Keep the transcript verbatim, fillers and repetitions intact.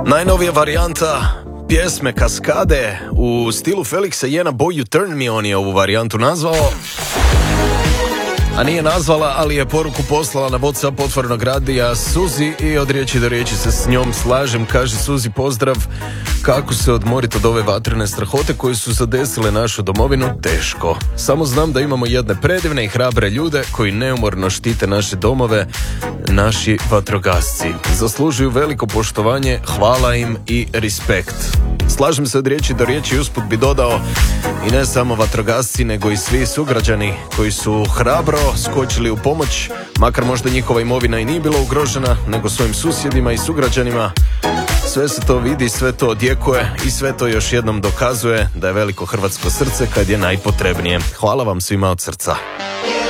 Najnovija varijanta pjesme Kaskade u stilu Felixa Jena Boy You Turn Me On je ovu varijantu nazvao. A nije nazvala, ali je poruku poslala na WhatsApp otvorenog radija Suzi i od riječi do riječi se s njom slažem. Kaže Suzi, pozdrav, kako se odmoriti od ove vatrene strahote koje su zadesile našu domovinu? Teško. Samo znam da imamo jedne predivne i hrabre ljude koji neumorno štite naše domove, naši vatrogasci. Zaslužuju veliko poštovanje, hvala im i respekt. Slažem se od riječi do riječi i usput bi dodao i ne samo vatrogasci, nego i svi sugrađani koji su hrabro skočili u pomoć, makar možda njihova imovina i nije bila ugrožena, nego svojim susjedima i sugrađanima. Sve se to vidi, sve to odjekuje i sve to još jednom dokazuje da je veliko hrvatsko srce kad je najpotrebnije. Hvala vam svima od srca.